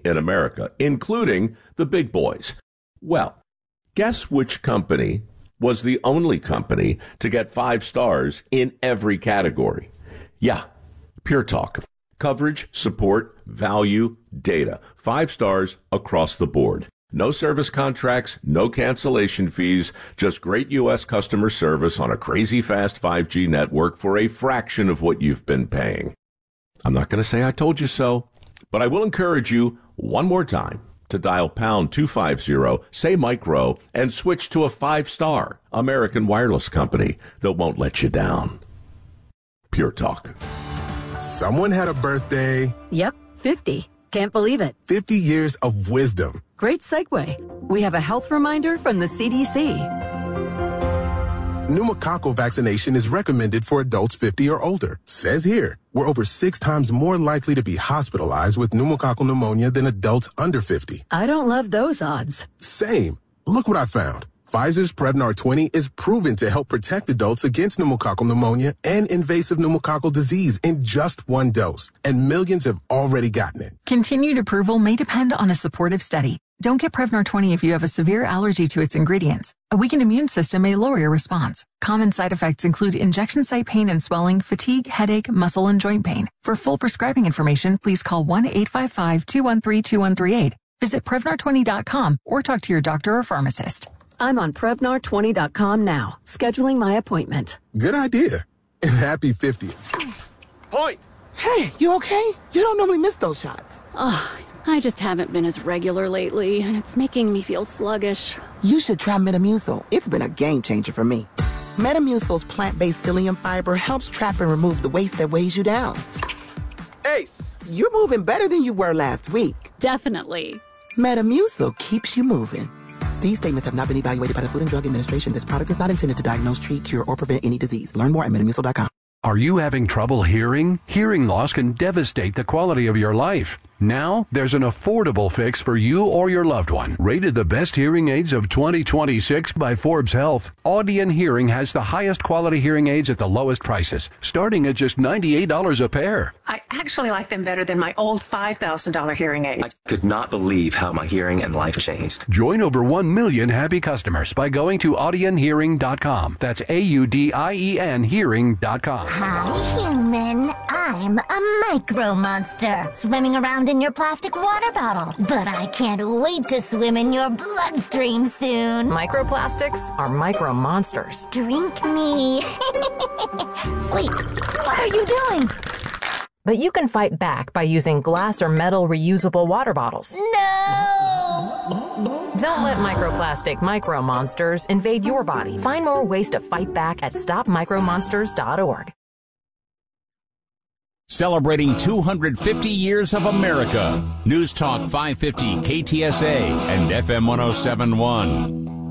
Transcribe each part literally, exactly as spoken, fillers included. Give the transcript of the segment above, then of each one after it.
in America, including the big boys. Well, guess which company was the only company to get five stars in every category? Yeah, Pure Talk. Coverage, support, value, data. Five stars across the board. No service contracts, no cancellation fees, just great U S customer service on a crazy fast five G network for a fraction of what you've been paying. I'm not going to say I told you so, but I will encourage you one more time to dial pound two fifty, say micro, and switch to a five-star American wireless company that won't let you down. Pure Talk. Someone had a birthday. Yep, fifty. Can't believe it. fifty years of wisdom. Great segue. We have a health reminder from the C D C. Pneumococcal vaccination is recommended for adults fifty or older. Says here, we're over six times more likely to be hospitalized with pneumococcal pneumonia than adults under fifty. I don't love those odds. Same. Look what I found. Pfizer's Prevnar twenty is proven to help protect adults against pneumococcal pneumonia and invasive pneumococcal disease in just one dose. And millions have already gotten it. Continued approval may depend on a supportive study. Don't get Prevnar twenty if you have a severe allergy to its ingredients. A weakened immune system may lower your response. Common side effects include injection site pain and swelling, fatigue, headache, muscle, and joint pain. For full prescribing information, please call one eight five five, two one three, two one three eight. Visit Prevnar twenty dot com or talk to your doctor or pharmacist. I'm on Prevnar twenty dot com now, scheduling my appointment. Good idea. And happy fiftieth. Point! Hey, you okay? You don't normally miss those shots. Oh, I just haven't been as regular lately, and it's making me feel sluggish. You should try Metamucil. It's been a game changer for me. Metamucil's plant-based psyllium fiber helps trap and remove the waste that weighs you down. Ace, you're moving better than you were last week. Definitely. Metamucil keeps you moving. These statements have not been evaluated by the Food and Drug Administration. This product is not intended to diagnose, treat, cure, or prevent any disease. Learn more at metamucil dot com. Are you having trouble hearing? Hearing loss can devastate the quality of your life. Now, there's an affordable fix for you or your loved one. Rated the best hearing aids of twenty twenty-six by Forbes Health, Audion Hearing has the highest quality hearing aids at the lowest prices, starting at just ninety-eight dollars a pair. I actually like them better than my old five thousand dollars hearing aid. I could not believe how my hearing and life changed. Join over one million happy customers by going to audion hearing dot com. That's A U D I E N hearing dot com. Hi, human. I'm a micro monster swimming around in your plastic water bottle. But I can't wait to swim in your bloodstream soon. Microplastics are micro monsters. Drink me. Wait, what are you doing? But you can fight back by using glass or metal reusable water bottles. No! Don't let microplastic micro monsters invade your body. Find more ways to fight back at stop micro monsters dot org. Celebrating two hundred fifty years of America. News Talk five fifty K T S A and F M one oh seven point one.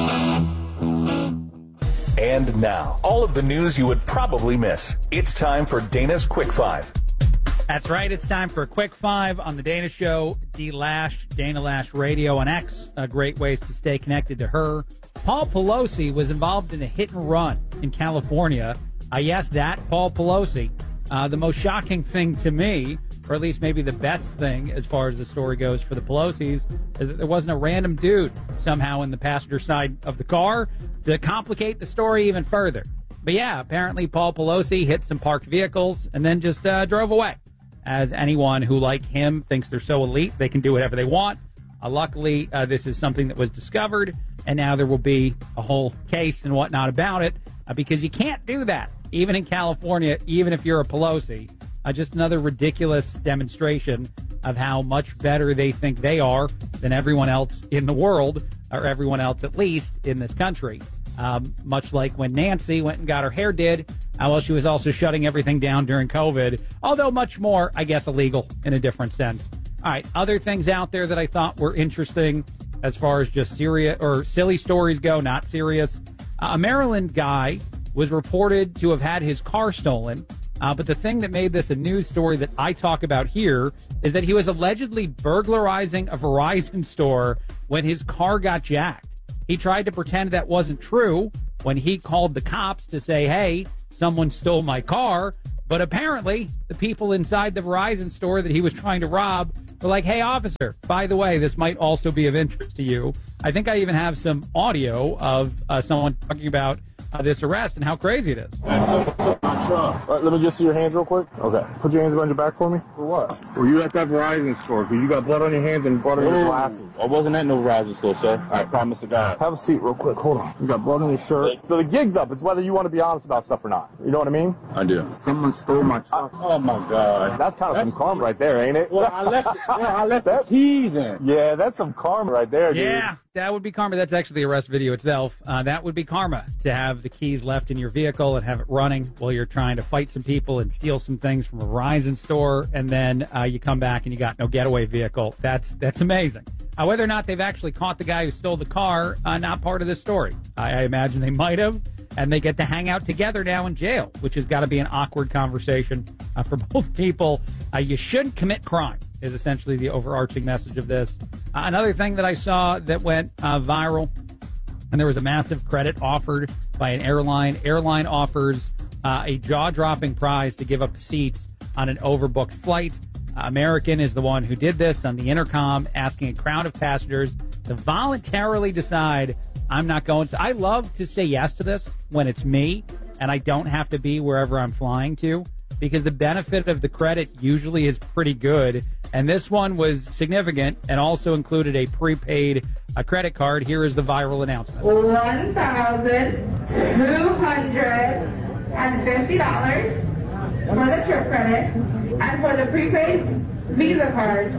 And now, all of the news you would probably miss. It's time for Dana's Quick Five. That's right. It's time for a Quick Five on the Dana Show. D Lash, Dana Lash Radio on X. Uh, great ways to stay connected to her. Paul Pelosi was involved in a hit and run in California. Uh, yes, that Paul Pelosi. Uh, the most shocking thing to me, or at least maybe the best thing as far as the story goes for the Pelosi's, is that there wasn't a random dude somehow in the passenger side of the car to complicate the story even further. But yeah, apparently Paul Pelosi hit some parked vehicles and then just uh, drove away. As anyone who, like him, thinks they're so elite, they can do whatever they want. Uh, luckily, uh, this is something that was discovered, and now there will be a whole case and whatnot about it, uh, because you can't do that. Even in California, even if you're a Pelosi, uh, just another ridiculous demonstration of how much better they think they are than everyone else in the world, or everyone else at least in this country. Um, much like when Nancy went and got her hair did, uh, well, she was also shutting everything down during COVID, although much more, I guess, illegal in a different sense. All right, other things out there that I thought were interesting as far as just serious or silly stories go, not serious. Uh, a Maryland guy was reported to have had his car stolen. Uh, but the thing that made this a news story that I talk about here is that he was allegedly burglarizing a Verizon store when his car got jacked. He tried to pretend that wasn't true when he called the cops to say, hey, someone stole my car. But apparently the people inside the Verizon store that he was trying to rob They're like, hey, officer, by the way, this might also be of interest to you. I think I even have some audio of uh, someone talking about uh, this arrest and how crazy it is. All right, let me just see your hands real quick. Okay. Put your hands behind your back for me. For what? Were you at that Verizon store? Because you got blood on your hands and blood on your glasses. I wasn't at no Verizon store, sir. I promise to God. Have a seat real quick. Hold on. You got blood on your shirt. So the gig's up. It's whether you want to be honest about stuff or not. You know what I mean? I do. Someone stole my truck. Oh, my God. That's kind of that's some karma right there, ain't it? Well, I left, well, I left the keys in. Yeah, that's some karma right there, dude. Yeah, that would be karma. That's actually the arrest video itself. Uh, that would be karma, to have the keys left in your vehicle and have it running while you're trying to fight some people and steal some things from a Verizon store, and then uh, you come back and you got no getaway vehicle. That's that's amazing. Uh, whether or not they've actually caught the guy who stole the car, uh, not part of this story. I, I imagine they might have, and they get to hang out together now in jail, which has got to be an awkward conversation uh, for both people. Uh, you shouldn't commit crime is essentially the overarching message of this. Uh, another thing that I saw that went uh, viral, and there was a massive credit offered by an airline. Airline offers uh, a jaw-dropping prize to give up seats on an overbooked flight. Uh, American is the one who did this on the intercom, asking a crowd of passengers to voluntarily decide, I'm not going to. I love to say yes to this when it's me and I don't have to be wherever I'm flying to, because the benefit of the credit usually is pretty good. And this one was significant and also included a prepaid a credit card. Here is the viral announcement. one thousand two hundred fifty dollars for the trip credit, and for the prepaid Visa card,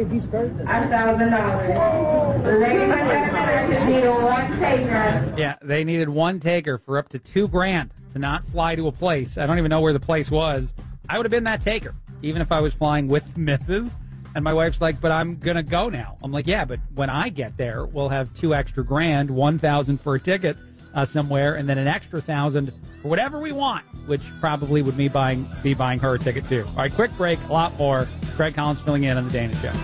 one thousand dollars. Ladies and gentlemen, just need one taker. Yeah, they needed one taker for up to two grand to not fly to a place. I don't even know where the place was. I would have been that taker, even if I was flying with Missus And my wife's like, but I'm going to go now. I'm like, yeah, but when I get there, we'll have two extra grand, one thousand for a ticket uh, somewhere, and then an extra thousand for whatever we want, which probably would me buying be buying her a ticket too. All right, quick break, a lot more. Craig Collins filling in on the Dana Show.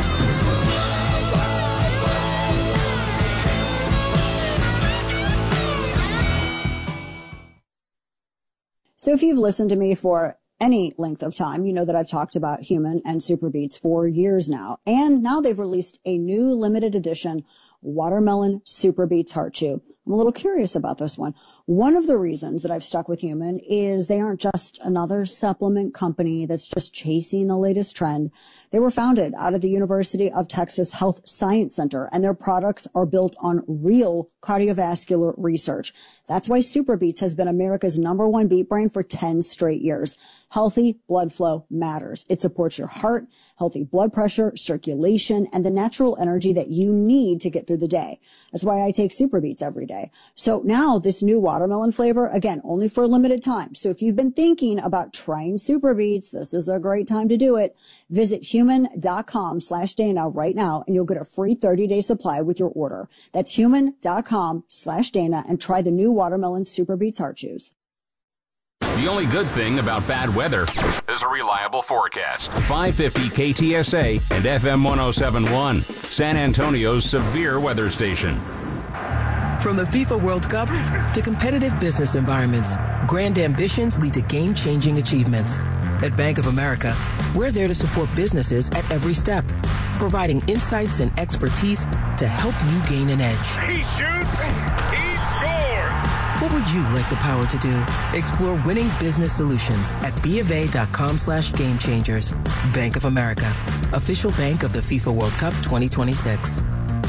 So if you've listened to me for any length of time, you know that I've talked about Human and Super Beets for years now. And now they've released a new limited edition Watermelon Super Beets Heart Chew. I'm a little curious about this one. One of the reasons that I've stuck with Human is they aren't just another supplement company that's just chasing the latest trend. They were founded out of the University of Texas Health Science Center, and their products are built on real cardiovascular research. That's why Super Beets has been America's number one beet brand for ten straight years. Healthy blood flow matters. It supports your heart, healthy blood pressure, circulation, and the natural energy that you need to get through the day. That's why I take Super Beets every day. So now this new watermelon flavor, again, only for a limited time. So if you've been thinking about trying Super Beets, this is a great time to do it. Visit human.com slash Dana right now, and you'll get a free thirty-day supply with your order. That's human.com slash Dana, and try the new watermelon Super Beets Heart Chews. The only good thing about bad weather is a reliable forecast. five fifty K T S A and F M one oh seven point one, San Antonio's severe weather station. From the FIFA World Cup to competitive business environments, grand ambitions lead to game-changing achievements. At Bank of America, we're there to support businesses at every step, providing insights and expertise to help you gain an edge. He shoots, he scores! What would you like the power to do? Explore winning business solutions at bofa.com slash game changers. Bank of America, official bank of the FIFA World Cup twenty twenty-six.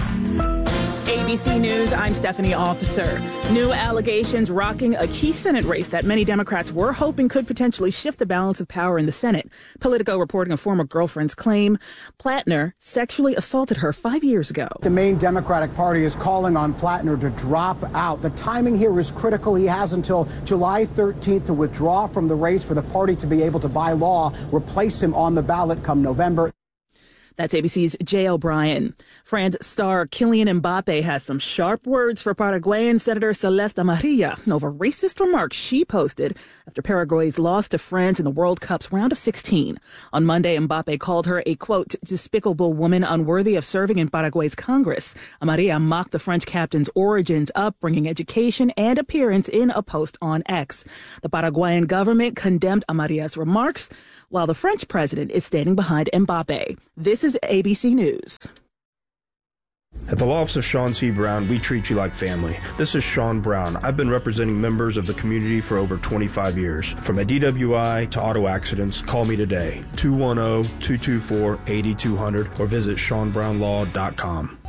A B C News, I'm Stephanie Officer. New allegations rocking a key Senate race that many Democrats were hoping could potentially shift the balance of power in the Senate. Politico reporting a former girlfriend's claim Plattner sexually assaulted her five years ago. The main Democratic Party is calling on Plattner to drop out. The timing here is critical. He has until July thirteenth to withdraw from the race for the party to be able to, by law, replace him on the ballot come November. That's A B C's Jay O'Brien. France star Kylian Mbappe has some sharp words for Paraguayan Senator Celeste Amarilla over racist remarks she posted after Paraguay's loss to France in the World Cup's round of sixteen. On Monday, Mbappe called her a, quote, despicable woman unworthy of serving in Paraguay's Congress. Amarilla mocked the French captain's origins, upbringing, education, and appearance in a post on X. The Paraguayan government condemned Amarilla's remarks, while the French president is standing behind Mbappe. This is A B C News. At the law office of Sean C. Brown, we treat you like family. This is Sean Brown. I've been representing members of the community for over twenty-five years. From a D W I to auto accidents, call me today, two one zero, two two four, eight two zero zero, or visit sean brown law dot com.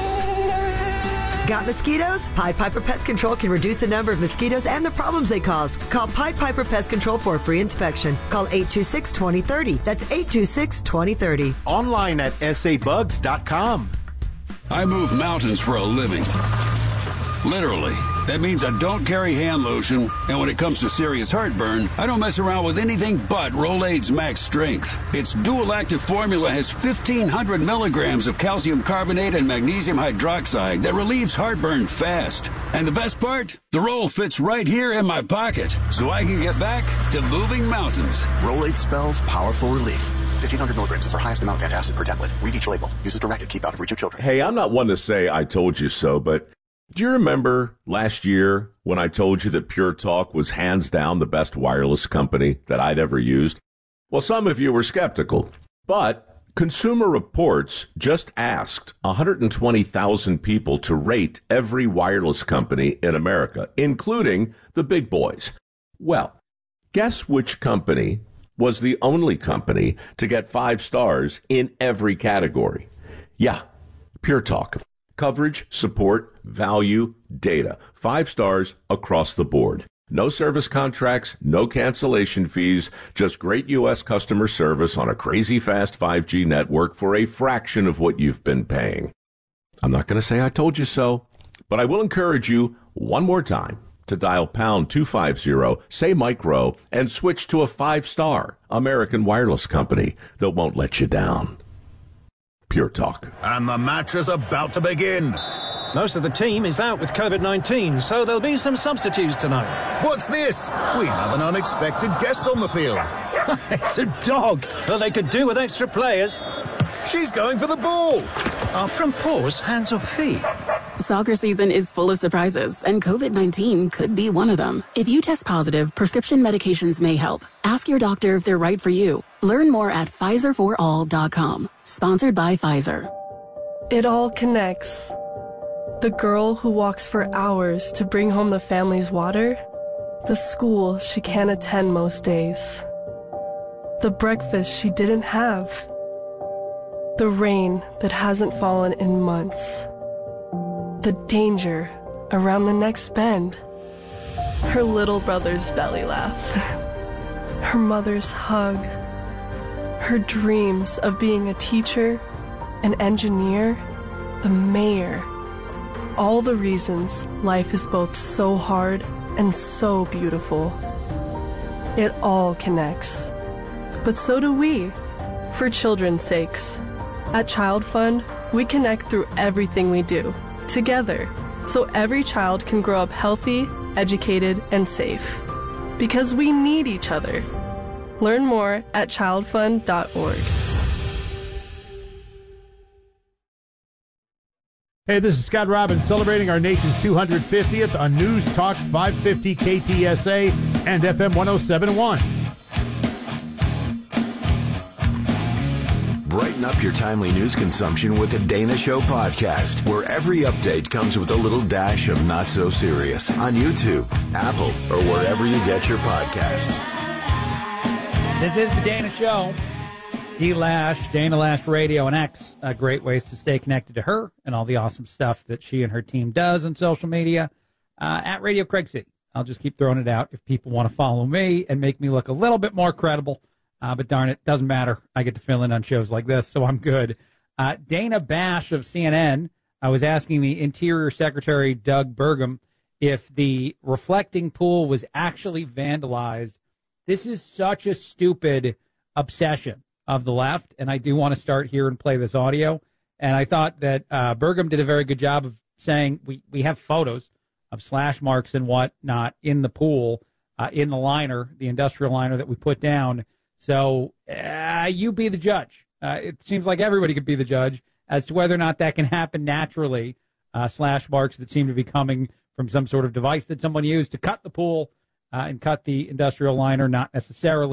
Got mosquitoes? Pied Piper Pest Control can reduce the number of mosquitoes and the problems they cause. Call Pied Piper Pest Control for a free inspection. Call eight two six, two zero three zero. That's eight two six, two zero three zero. Online at s a bugs dot com. I move mountains for a living. Literally. That means I don't carry hand lotion, and when it comes to serious heartburn, I don't mess around with anything but Rolaids Max Strength. Its dual-active formula has fifteen hundred milligrams of calcium carbonate and magnesium hydroxide that relieves heartburn fast. And the best part? The roll fits right here in my pocket, so I can get back to moving mountains. Rolaids spells powerful relief. fifteen hundred milligrams is our highest amount of antacid per tablet. Read each label. Use as directed. Keep out of reach of children. Hey, I'm not one to say I told you so, but do you remember last year when I told you that Pure Talk was hands down the best wireless company that I'd ever used? Well, some of you were skeptical, but Consumer Reports just asked one hundred twenty thousand people to rate every wireless company in America, including the big boys. Well, guess which company was the only company to get five stars in every category? Yeah, Pure Talk. Coverage, support, value, data. Five stars across the board. No service contracts, no cancellation fees, just great U S customer service on a crazy fast five G network for a fraction of what you've been paying. I'm not going to say I told you so, but I will encourage you one more time to dial pound two fifty, say micro, and switch to a five-star American wireless company that won't let you down. Pure Talk. And the match is about to begin. Most of the team is out with COVID nineteen, so there'll be some substitutes tonight. What's this? We have an unexpected guest on the field. It's a dog, but they could do with extra players. She's going for the ball. Are from paws, hands or feet? Soccer season is full of surprises, and COVID nineteen could be one of them. If you test positive, prescription medications may help. Ask your doctor if they're right for you. Learn more at Pfizer for all dot com. Sponsored by Pfizer. It all connects. The girl who walks for hours to bring home the family's water. The school she can't attend most days. The breakfast she didn't have. The rain that hasn't fallen in months. The danger around the next bend. Her little brother's belly laugh. Her mother's hug. Her dreams of being a teacher, an engineer, the mayor. All the reasons life is both so hard and so beautiful. It all connects. But so do we, for children's sakes. At Child Fund, we connect through everything we do, together, so every child can grow up healthy, educated, and safe. Because we need each other. Learn more at child fund dot org. Hey, this is Scott Robbins celebrating our nation's two hundred fiftieth on News Talk five fifty K T S A and F M one oh seven point one. Brighten up your timely news consumption with the Dana Show podcast, where every update comes with a little dash of not so serious on YouTube, Apple, or wherever you get your podcasts. This is the Dana Show. D-Lash, Dana Lash Radio, and X. Uh, great ways to stay connected to her and all the awesome stuff that she and her team does on social media. Uh, at Radio Craig City. I'll just keep throwing it out if people want to follow me and make me look a little bit more credible. Uh, but darn it, doesn't matter. I get to fill in on shows like this, so I'm good. Uh, Dana Bash of C N N, I was asking the Interior Secretary Doug Burgum if the reflecting pool was actually vandalized. This is such a stupid obsession of the left, and I do want to start here and play this audio. And I thought that uh, Burgum did a very good job of saying we, we have photos of slash marks and whatnot in the pool, uh, in the liner, the industrial liner that we put down. So uh, you be the judge. Uh, it seems like everybody could be the judge as to whether or not that can happen naturally. Uh, slash marks that seem to be coming from some sort of device that someone used to cut the pool uh, and cut the industrial liner, not necessarily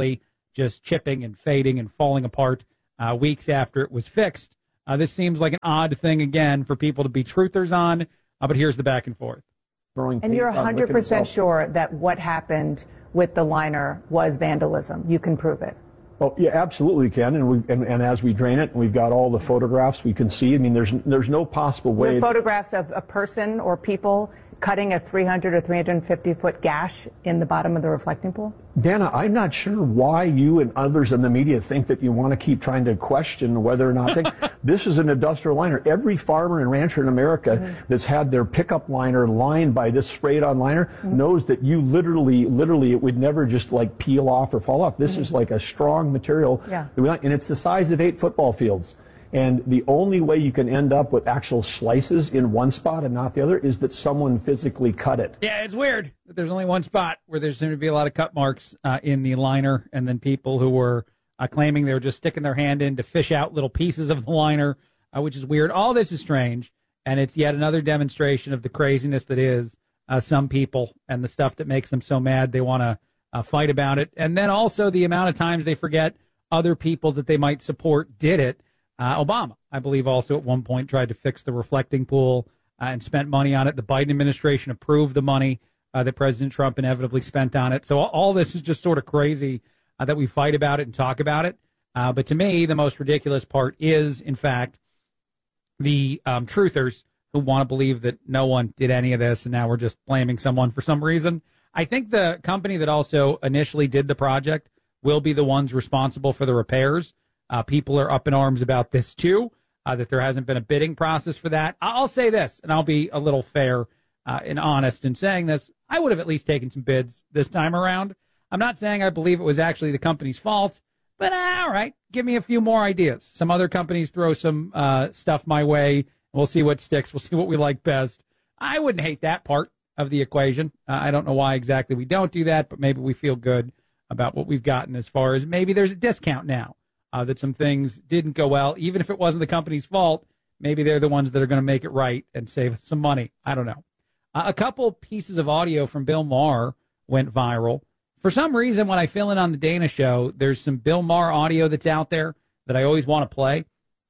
just chipping and fading and falling apart uh, weeks after it was fixed. Uh, this seems like an odd thing, again, for people to be truthers on, uh, but here's the back and forth. And you're one hundred percent sure that what happened with the liner was vandalism? You can prove it? Oh, yeah, absolutely can. And, we, and, and as we drain it, and we've got all the photographs we can see. I mean, there's there's no possible way. There are photographs of a person or people cutting a three hundred or three hundred fifty foot gash in the bottom of the reflecting pool? Dana, I'm not sure why you and others in the media think that you want to keep trying to question whether or not they, this is an industrial liner. Every farmer and rancher in America mm-hmm. that's had their pickup liner lined by this sprayed on liner mm-hmm. knows that you literally, literally, it would never just like peel off or fall off. This mm-hmm. is like a strong material. Yeah. And it's the size of eight football fields. And the only way you can end up with actual slices in one spot and not the other is that someone physically cut it. Yeah, it's weird that there's only one spot where there seem to be a lot of cut marks uh, in the liner, and then people who were uh, claiming they were just sticking their hand in to fish out little pieces of the liner, uh, which is weird. All this is strange, and it's yet another demonstration of the craziness that is uh, some people and the stuff that makes them so mad they want to uh, fight about it. And then also the amount of times they forget other people that they might support did it. Uh, Obama, I believe, also at one point tried to fix the reflecting pool uh, and spent money on it. The Biden administration approved the money uh, that President Trump inevitably spent on it. So all, all this is just sort of crazy uh, that we fight about it and talk about it. Uh, but to me, the most ridiculous part is, in fact, the um, truthers who want to believe that no one did any of this and now we're just blaming someone for some reason. I think the company that also initially did the project will be the ones responsible for the repairs. Uh, people are up in arms about this, too, uh, that there hasn't been a bidding process for that. I'll say this, and I'll be a little fair uh, and honest in saying this. I would have at least taken some bids this time around. I'm not saying I believe it was actually the company's fault, but uh, all right, give me a few more ideas. Some other companies throw some uh, stuff my way. We'll see what sticks. We'll see what we like best. I wouldn't hate that part of the equation. Uh, I don't know why exactly we don't do that, but maybe we feel good about what we've gotten as far as maybe there's a discount now. Uh, that some things didn't go well, even if it wasn't the company's fault. Maybe they're the ones that are going to make it right and save us some money. I don't know. Uh, a couple pieces of audio from Bill Maher went viral. For some reason, when I fill in on the Dana Show, there's some Bill Maher audio that's out there that I always want to play.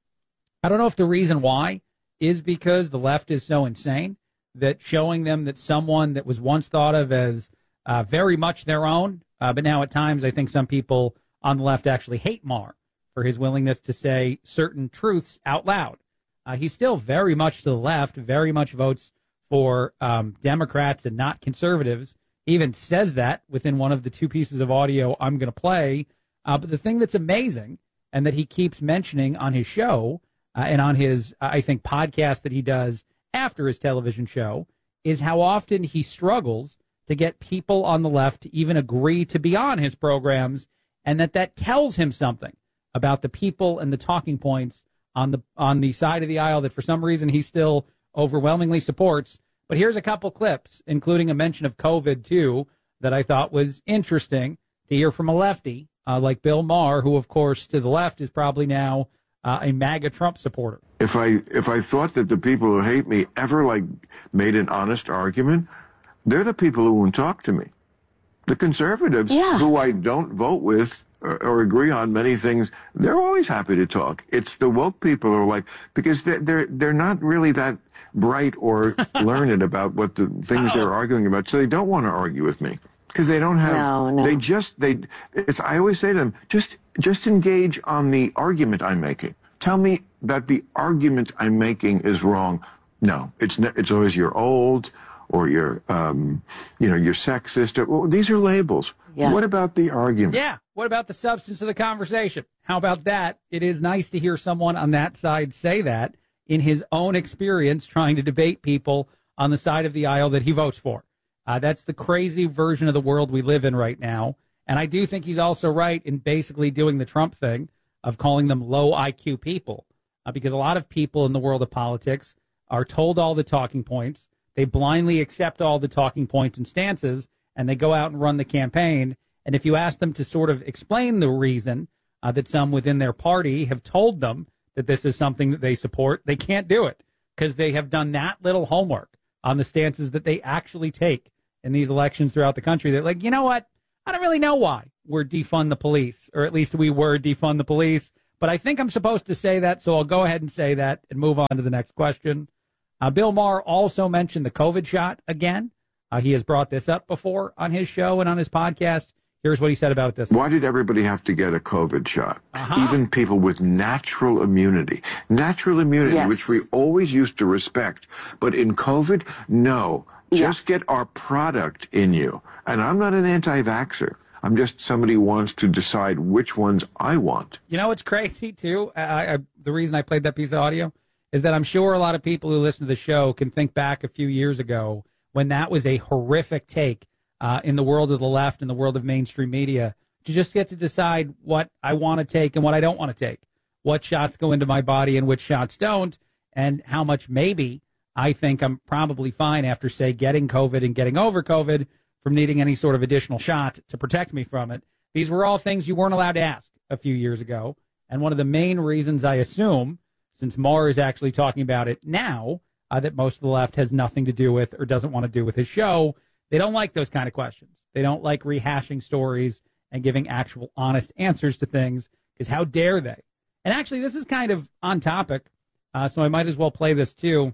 I don't know if the reason why is because the left is so insane that showing them that someone that was once thought of as uh, very much their own, uh, but now at times I think some people on the left actually hate Maher for his willingness to say certain truths out loud. Uh, he's still very much to the left, very much votes for um, Democrats and not conservatives. He even says that within one of the two pieces of audio I'm going to play. Uh, but the thing that's amazing and that he keeps mentioning on his show uh, and on his, uh, I think, podcast that he does after his television show is how often he struggles to get people on the left to even agree to be on his programs, and that that tells him something about the people and the talking points on the on the side of the aisle that for some reason he still overwhelmingly supports. But here's a couple clips, including a mention of COVID, too, that I thought was interesting to hear from a lefty uh, like Bill Maher, who, of course, to the left is probably now uh, a MAGA Trump supporter. If I if I thought that the people who hate me ever, like, made an honest argument, they're the people who won't talk to me. The conservatives, yeah. who I don't vote with, Or, or agree on many things, they're always happy to talk. It's the woke people who are like, because they're, they're, they're not really that bright or learned about what the things they're arguing about, so they don't want to argue with me. Because they don't have, no, no. they just, they, it's, I always say to them, just, just engage on the argument I'm making. Tell me that the argument I'm making is wrong. No, it's, it's always you're old, or you're, um, you know, you're sexist. Or, well, these are labels. Yeah. What about the argument? Yeah. What about the substance of the conversation? How about that? It is nice to hear someone on that side say that in his own experience trying to debate people on the side of the aisle that he votes for. Uh, that's the crazy version of the world we live in right now. And I do think he's also right in basically doing the Trump thing of calling them low I Q people, uh, because a lot of people in the world of politics are told all the talking points. They blindly accept all the talking points and stances, and they go out and run the campaign. And if you ask them to sort of explain the reason uh, that some within their party have told them that this is something that they support, they can't do it because they have done that little homework on the stances that they actually take in these elections throughout the country. They're like, you know what? I don't really know why we're defund the police, or at least we were defund the police. But I think I'm supposed to say that, so I'll go ahead and say that and move on to the next question. Uh, Bill Maher also mentioned the COVID shot again. Uh, he has brought this up before on his show and on his podcast. Here's what he said about this. Why did everybody have to get a COVID shot? Uh-huh. Even people with natural immunity. Natural immunity, Yes. which we always used to respect. But in COVID, no. Just get our product in you. And I'm not an anti-vaxxer. I'm just somebody who wants to decide which ones I want. You know what's crazy, too? I, I, the reason I played that piece of audio is that I'm sure a lot of people who listen to the show can think back a few years ago when that was a horrific take uh, in the world of the left and the world of mainstream media, to just get to decide what I want to take and what I don't want to take, what shots go into my body and which shots don't, and how much maybe I think I'm probably fine after, say, getting COVID and getting over COVID from needing any sort of additional shot to protect me from it. These were all things you weren't allowed to ask a few years ago. And one of the main reasons, I assume, since Maher is actually talking about it now, uh, that most of the left has nothing to do with or doesn't want to do with his show, they don't like those kind of questions. They don't like rehashing stories and giving actual honest answers to things, because how dare they? And actually, this is kind of on topic, uh, so I might as well play this too.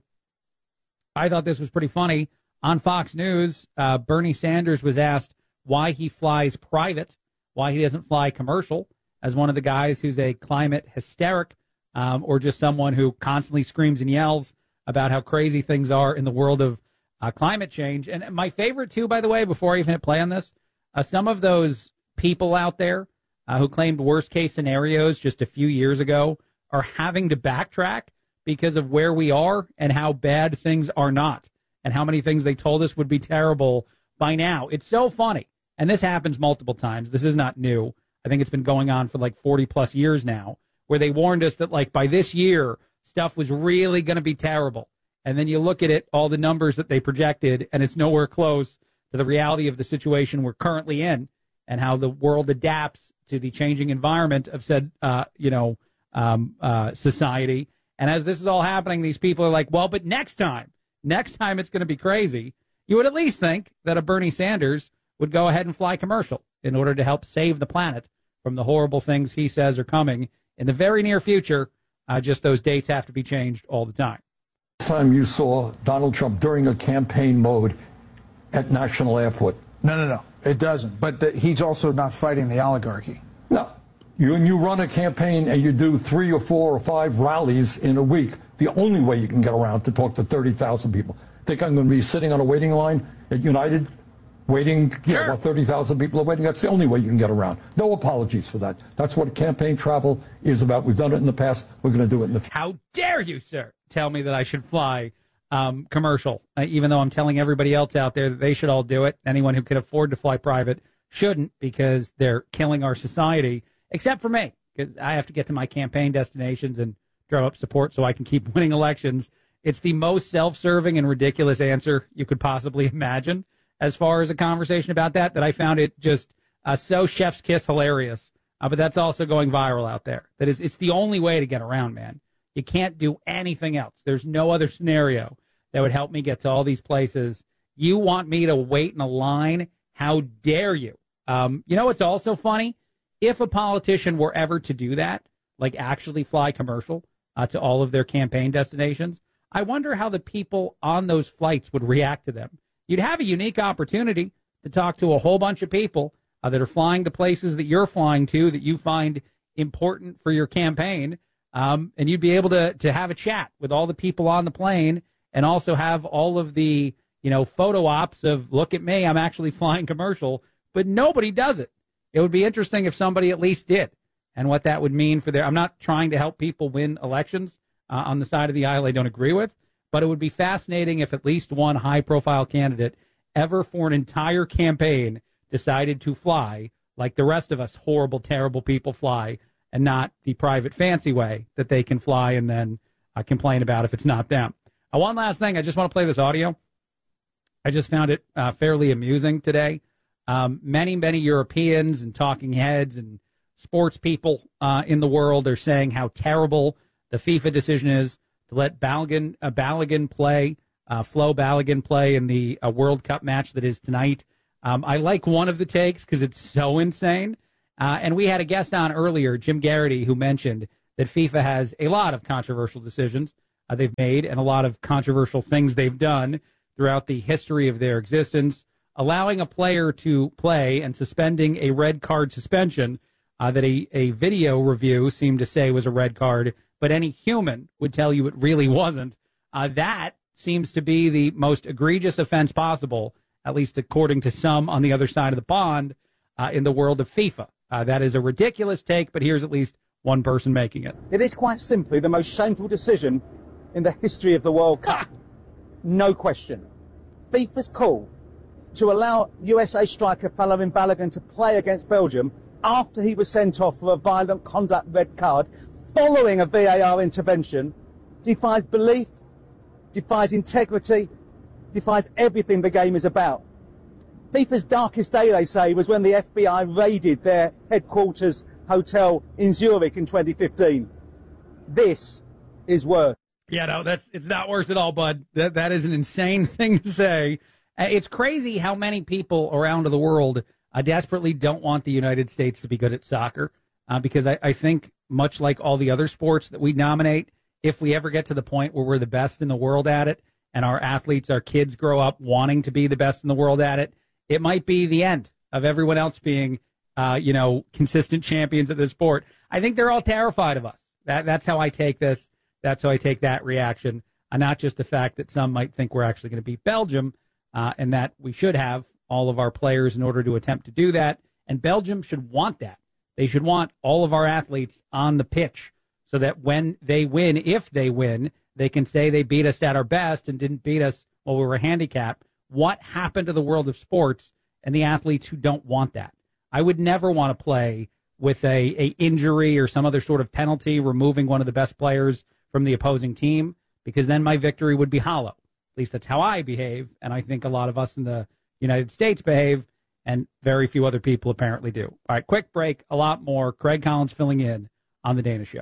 I thought this was pretty funny. On Fox News, uh, Bernie Sanders was asked why he flies private, why he doesn't fly commercial, as one of the guys who's a climate hysteric, um, or just someone who constantly screams and yells about how crazy things are in the world of uh, climate change. And my favorite, too, by the way, before I even hit play on this, uh, some of those people out there uh, who claimed worst-case scenarios just a few years ago are having to backtrack because of where we are and how bad things are not, and how many things they told us would be terrible by now. It's so funny. And this happens multiple times. This is not new. I think it's been going on for like forty plus years now, where they warned us that like by this year, stuff was really going to be terrible. And then you look at it, all the numbers that they projected, and it's nowhere close to the reality of the situation we're currently in, and how the world adapts to the changing environment of said, uh, you know, um, uh, society. And as this is all happening, these people are like, well, but next time, next time it's going to be crazy. You would at least think that a Bernie Sanders would go ahead and fly commercial in order to help save the planet from the horrible things he says are coming in the very near future. Uh, just those dates have to be changed all the time. Time you saw Donald Trump during a campaign mode at National Airport. No, no, no, it doesn't. But the, he's also not fighting the oligarchy. No. You, and you run a campaign and you do three or four or five rallies in a week. The only way you can get around to talk to thirty thousand people. Think I'm going to be sitting on a waiting line at United, waiting, sure. Yeah, while thirty thousand people are waiting? That's the only way you can get around. No apologies for that. That's what campaign travel is about. We've done it in the past. We're going to do it in the future. How dare you, sir, tell me that I should fly um, commercial, uh, even though I'm telling everybody else out there that they should all do it. Anyone who can afford to fly private shouldn't, because they're killing our society, except for me, because I have to get to my campaign destinations and drum up support so I can keep winning elections. It's the most self-serving and ridiculous answer you could possibly imagine as far as a conversation about that, that I found it just uh, so chef's kiss hilarious. Uh, but that's also going viral out there. That is, it's the only way to get around, man. You can't do anything else. There's no other scenario that would help me get to all these places. You want me to wait in a line? How dare you? Um, you know what's also funny? If a politician were ever to do that, like actually fly commercial uh, to all of their campaign destinations, I wonder how the people on those flights would react to them. You'd have a unique opportunity to talk to a whole bunch of people uh, that are flying to places that you're flying to that you find important for your campaign, um, and you'd be able to to have a chat with all the people on the plane, and also have all of the, you know, photo ops of, look at me, I'm actually flying commercial, but nobody does it. It would be interesting if somebody at least did, and what that would mean for their, I'm not trying to help people win elections uh, on the side of the aisle I don't agree with, but it would be fascinating if at least one high-profile candidate ever for an entire campaign decided to fly like the rest of us horrible, terrible people fly, and not the private fancy way that they can fly and then uh, complain about if it's not them. Uh, one last thing, I just want to play this audio. I just found it uh, fairly amusing today. Um, many, many Europeans and talking heads and sports people uh, in the world are saying how terrible the FIFA decision is to let Balogun, uh, Balogun play, uh, Flo Balogun play in the uh, World Cup match that is tonight. Um, I like one of the takes because it's so insane. Uh, and we had a guest on earlier, Jim Garrity, who mentioned that FIFA has a lot of controversial decisions uh, they've made and a lot of controversial things they've done throughout the history of their existence, allowing a player to play and suspending a red card suspension uh, that a, a video review seemed to say was a red card, but any human would tell you it really wasn't. Uh, that seems to be the most egregious offense possible, at least according to some on the other side of the pond uh, in the world of FIFA. Uh, that is a ridiculous take, but here's at least one person making it. It is quite simply the most shameful decision in the history of the World Cup. No question. FIFA's call to allow U S A striker Folarin Balogun to play against Belgium after he was sent off for a violent conduct red card following a V A R intervention defies belief, defies integrity, defies everything the game is about. FIFA's darkest day, they say, was when the F B I raided their headquarters hotel in Zurich in twenty fifteen. This is worse. Yeah, no, that's it's not worse at all, bud. That that is an insane thing to say. Uh, it's crazy how many people around the world uh, desperately don't want the United States to be good at soccer, uh, because I, I think, much like all the other sports that we nominate, if we ever get to the point where we're the best in the world at it, and our athletes, our kids grow up wanting to be the best in the world at it, it might be the end of everyone else being, uh, you know, consistent champions at this sport. I think they're all terrified of us. That that's how I take this. That's how I take that reaction, and not just the fact that some might think we're actually going to beat Belgium, uh, and that we should have all of our players in order to attempt to do that. And Belgium should want that. They should want all of our athletes on the pitch so that when they win, if they win, they can say they beat us at our best and didn't beat us while we were handicapped. What happened to the world of sports and the athletes who don't want that? I would never want to play with a, a injury or some other sort of penalty, removing one of the best players from the opposing team, because then my victory would be hollow. At least that's how I behave, and I think a lot of us in the United States behave, and very few other people apparently do. All right, quick break, a lot more. Craig Collins filling in on The Dana Show.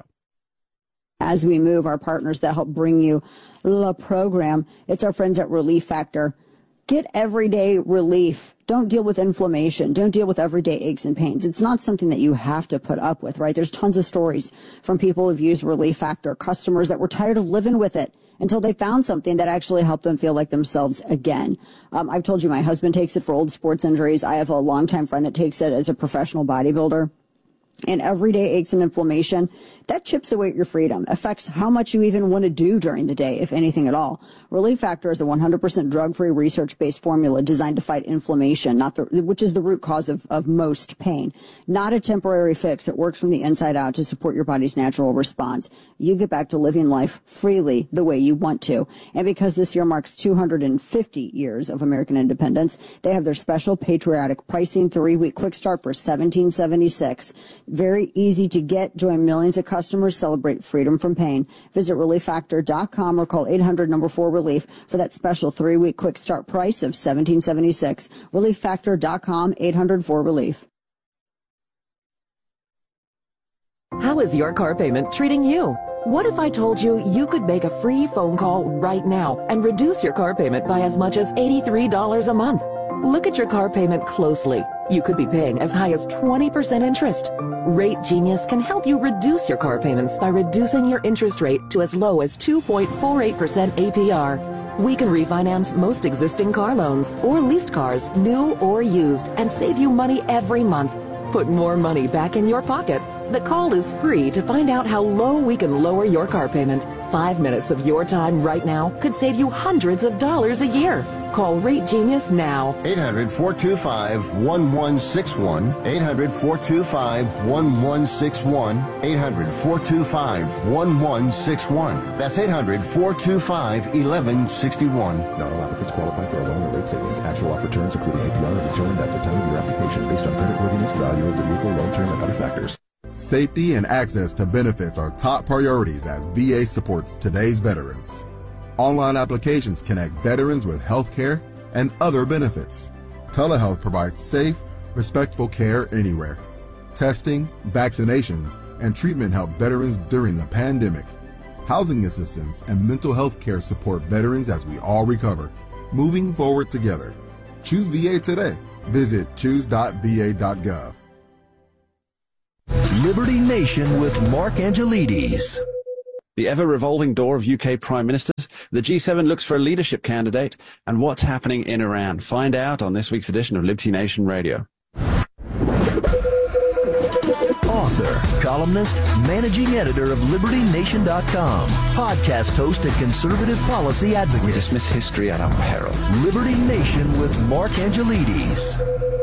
As we move, our partners that help bring you the program, it's our friends at Relief Factor. Get everyday relief. Don't deal with inflammation. Don't deal with everyday aches and pains. It's not something that you have to put up with, right? There's tons of stories from people who've used Relief Factor, customers that were tired of living with it until they found something that actually helped them feel like themselves again. Um, I've told you my husband takes it for old sports injuries. I have a longtime friend that takes it as a professional bodybuilder. And everyday aches and inflammation, that chips away at your freedom, affects how much you even want to do during the day, if anything at all. Relief Factor is a one hundred percent drug-free, research-based formula designed to fight inflammation, not the, which is the root cause of, of most pain. Not a temporary fix. It works from the inside out to support your body's natural response. You get back to living life freely the way you want to. And because this year marks two hundred fifty years of American independence, they have their special patriotic pricing three-week quick start for seventeen seventy-six. Very easy to get. Join millions of customers. Celebrate freedom from pain. Visit relief factor dot com or call eight hundred number four relief for that special three-week quick start price of seventeen seventy-six. relief factor dot com, eight hundred four relief. How is your car payment treating you? What if I told you you could make a free phone call right now and reduce your car payment by as much as eighty-three dollars a month? Look at your car payment closely. You could be paying as high as twenty percent interest. Rate Genius can help you reduce your car payments by reducing your interest rate to as low as two point four eight percent A P R. We can refinance most existing car loans or leased cars, new or used, and save you money every month. Put more money back in your pocket. The call is free to find out how low we can lower your car payment. Five minutes of your time right now could save you hundreds of dollars a year. Call Rate Genius now. eight hundred, four two five, one one six one. eight hundred, four two five, one one six one. eight hundred, four two five, one one six one. That's eight hundred, four two five, one one six one. Not all applicants qualify for a loan or rate savings. Actual offer terms, including A P R, are determined at the time of your application based on creditworthiness, value of the vehicle, loan term, and other factors. Safety and access to benefits are top priorities as V A supports today's veterans. Online applications connect veterans with health care and other benefits. Telehealth provides safe, respectful care anywhere. Testing, vaccinations, and treatment help veterans during the pandemic. Housing assistance and mental health care support veterans as we all recover, moving forward together. Choose V A today. Visit choose dot v a dot gov. Liberty Nation with Mark Angelides. The ever-revolving door of U K Prime Ministers, the G seven looks for a leadership candidate, and what's happening in Iran. Find out on this week's edition of Liberty Nation Radio. Author, columnist, managing editor of Liberty Nation dot com, podcast host and conservative policy advocate. We dismiss history at our peril. Liberty Nation with Mark Angelides.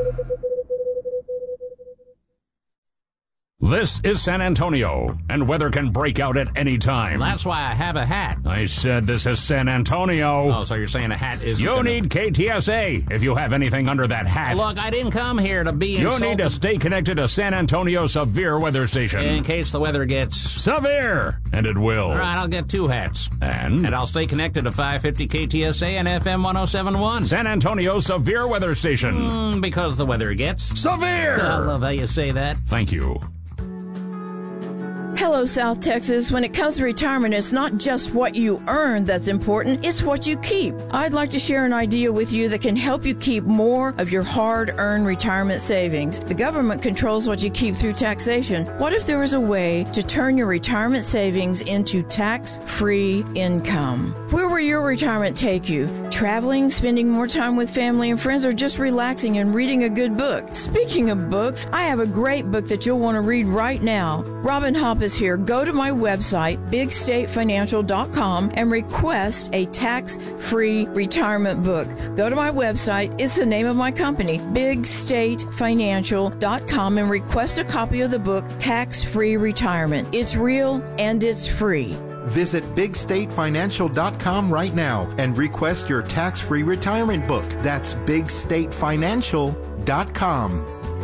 This is San Antonio, and weather can break out at any time. That's why I have a hat. I said this is San Antonio. Oh, so you're saying a hat is... You gonna... need K T S A if you have anything under that hat. Look, I didn't come here to be insulted. You need to stay connected to San Antonio Severe Weather Station. In case the weather gets... severe, and it will. All right, I'll get two hats. And? And I'll stay connected to five fifty K T S A and F M one oh seven point one. San Antonio Severe Weather Station. Mm, because the weather gets... severe! I love how you say that. Thank you. Hello, South Texas. When it comes to retirement, it's not just what you earn that's important, it's what you keep. I'd like to share an idea with you that can help you keep more of your hard-earned retirement savings. The government controls what you keep through taxation. What if there was a way to turn your retirement savings into tax-free income? Where will your retirement take you? Traveling, spending more time with family and friends, or just relaxing and reading a good book? Speaking of books, I have a great book that you'll want to read right now. Robin Hopp is here. Go to my website, big state financial dot com, and request a tax-free retirement book. Go to my website. It's the name of my company, big state financial dot com, and request a copy of the book, Tax-Free Retirement. It's real and it's free. Visit big state financial dot com right now and request your tax-free retirement book. That's big state financial dot com.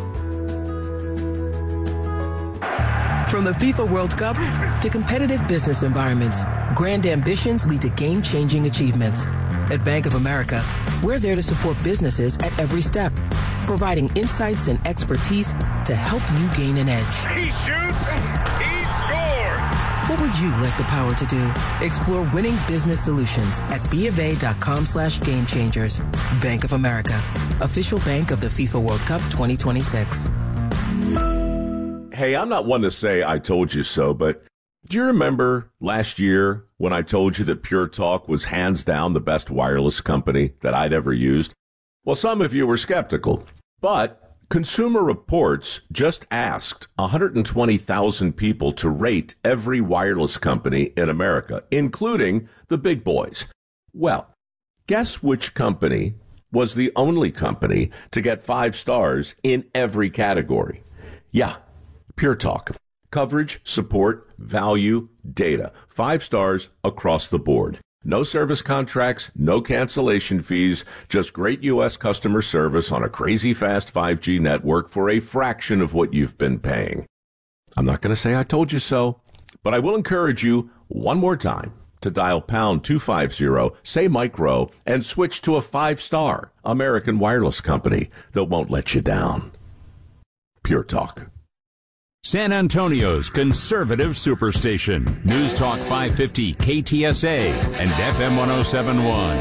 From the FIFA World Cup to competitive business environments, grand ambitions lead to game-changing achievements. At Bank of America, we're there to support businesses at every step, providing insights and expertise to help you gain an edge. He shoots, he scores! What would you like the power to do? Explore winning business solutions at BofA.com slash game changers. Bank of America, official bank of the FIFA World Cup twenty twenty-six. Hey, I'm not one to say I told you so, but do you remember last year when I told you that Pure Talk was hands down the best wireless company that I'd ever used? Well, some of you were skeptical, but Consumer Reports just asked one hundred twenty thousand people to rate every wireless company in America, including the big boys. Well, guess which company was the only company to get five stars in every category? Yeah. Pure Talk. Coverage, support, value, data. Five stars across the board. No service contracts, no cancellation fees, just great U S customer service on a crazy fast five G network for a fraction of what you've been paying. I'm not going to say I told you so, but I will encourage you one more time to dial pound two fifty, say micro, and switch to a five-star American wireless company that won't let you down. Pure Talk. San Antonio's conservative superstation. News Talk five fifty K T S A and F M one oh seven point one.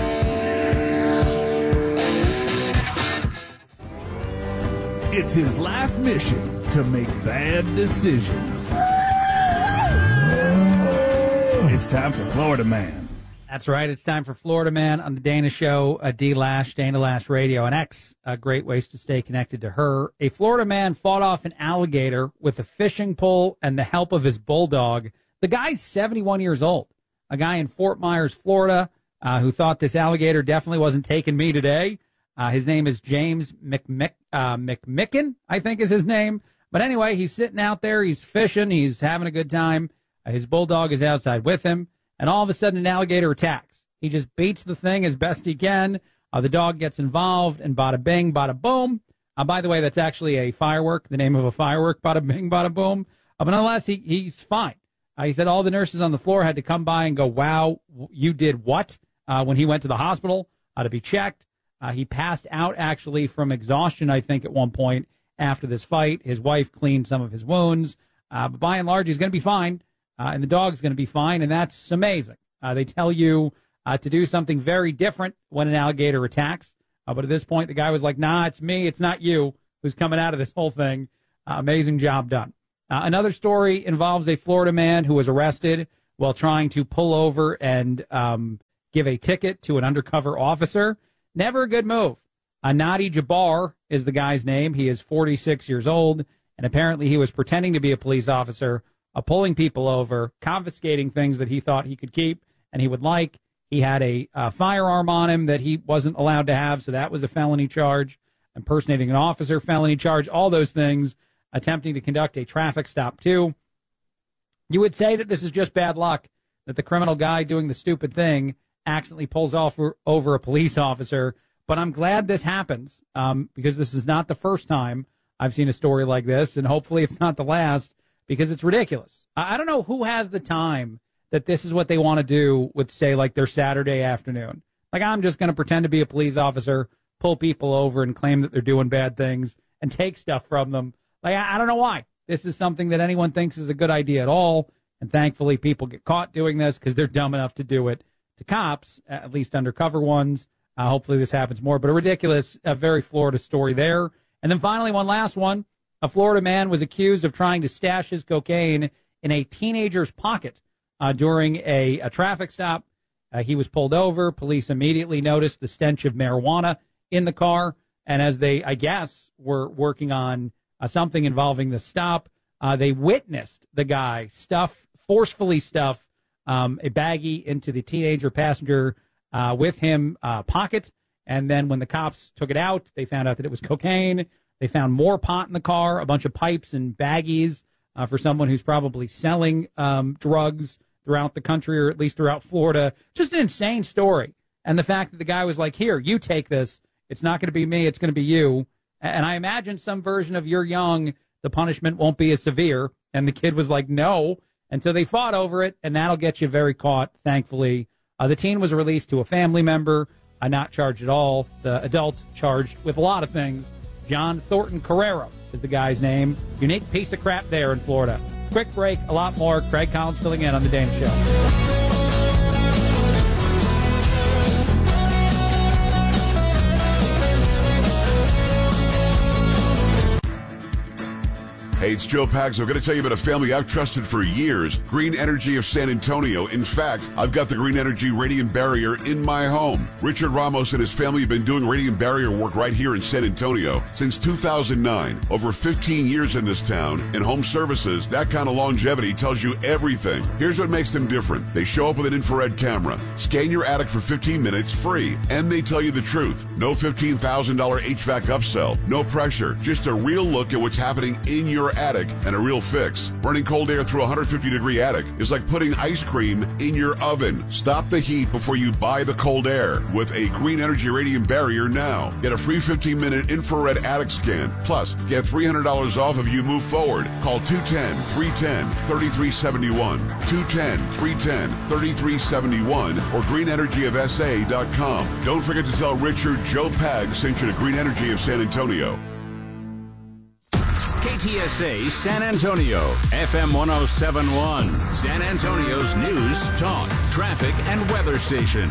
It's his life mission to make bad decisions. It's time for Florida Man. That's right. It's time for Florida Man on the Dana Show, a D Lash, Dana Lash Radio, and X. Uh, great ways to stay connected to her. A Florida man fought off an alligator with a fishing pole and the help of his bulldog. The guy's seventy-one years old. A guy in Fort Myers, Florida, uh, who thought this alligator definitely wasn't taking me today. Uh, his name is James McMick, uh, McMicken, I think is his name. But anyway, he's sitting out there. He's fishing. He's having a good time. Uh, his bulldog is outside with him. And all of a sudden, an alligator attacks. He just beats the thing as best he can. Uh, the dog gets involved, and bada bing, bada boom. Uh, by the way, that's actually a firework, the name of a firework, bada bing, bada boom. Uh, but nonetheless, he, he's fine. Uh, he said all the nurses on the floor had to come by and go, wow, you did what? Uh, when he went to the hospital uh, to be checked. Uh, he passed out, actually, from exhaustion, I think, at one point after this fight. His wife cleaned some of his wounds. Uh, but by and large, he's going to be fine. Uh, and the dog's going to be fine, and that's amazing. Uh, they tell you uh, to do something very different when an alligator attacks. Uh, but at this point, the guy was like, nah, it's me, it's not you who's coming out of this whole thing. Uh, amazing job done. Uh, another story involves a Florida man who was arrested while trying to pull over and um, give a ticket to an undercover officer. Never a good move. Uh, Nadi Jabbar is the guy's name. He is forty-six years old, and apparently he was pretending to be a police officer, uh, pulling people over, confiscating things that he thought he could keep and he would like. He had a uh, firearm on him that he wasn't allowed to have, so that was a felony charge. Impersonating an officer, felony charge, all those things. Attempting to conduct a traffic stop, too. You would say that this is just bad luck, that the criminal guy doing the stupid thing accidentally pulls off over a police officer. But I'm glad this happens um, because this is not the first time I've seen a story like this, and hopefully it's not the last because it's ridiculous. I, I don't know who has the time that this is what they want to do with, say, like their Saturday afternoon. Like, I'm just going to pretend to be a police officer, pull people over and claim that they're doing bad things and take stuff from them. Like, I, I don't know why. This is something that anyone thinks is a good idea at all, and thankfully people get caught doing this because they're dumb enough to do it to cops, at least undercover ones. Uh, hopefully this happens more, but a ridiculous, a very Florida story there. And then finally, one last one. A Florida man was accused of trying to stash his cocaine in a teenager's pocket uh, during a, a traffic stop. Uh, he was pulled over. Police immediately noticed the stench of marijuana in the car. And as they, I guess, were working on uh, something involving the stop, uh, they witnessed the guy stuff, forcefully stuff um, a baggie into the teenager passenger Uh, with him uh, pocket, and then when the cops took it out, they found out that it was cocaine. They found more pot in the car, a bunch of pipes and baggies uh, for someone who's probably selling um, drugs throughout the country, or at least throughout Florida. Just an insane story. And the fact that the guy was like, here, you take this. It's not going to be me. It's going to be you. And I imagine some version of you're young, the punishment won't be as severe. And the kid was like, no. And so they fought over it, and that'll get you very caught, thankfully. Uh, the teen was released to a family member, uh, not charged at all. The adult charged with a lot of things. John Thornton Carrero is the guy's name. Unique piece of crap there in Florida. Quick break, a lot more. Craig Collins filling in on The Dana Show. Hey, it's Joe Pags. I'm going to tell you about a family I've trusted for years, Green Energy of San Antonio. In fact, I've got the Green Energy Radiant Barrier in my home. Richard Ramos and his family have been doing radiant barrier work right here in San Antonio since two thousand nine. Over fifteen years in this town. In home services, that kind of longevity tells you everything. Here's what makes them different. They show up with an infrared camera, scan your attic for fifteen minutes free, and they tell you the truth. No fifteen thousand dollars H V A C upsell, no pressure, just a real look at what's happening in your attic and a real fix. Running cold air through a one hundred fifty degree attic is like putting ice cream in your oven. Stop the heat before you buy the cold air with a Green Energy Radiant Barrier now. Get a free fifteen minute infrared attic scan. Plus, get three hundred dollars off if you move forward. Call two one zero, three one zero, three three seven one, two one zero, three one zero, three three seven one, or green energy of s a dot com. Don't forget to tell Richard Joe Pag sent you to Green Energy of San Antonio. K T S A San Antonio, F M one oh seven point one, San Antonio's news, talk, traffic, and weather station.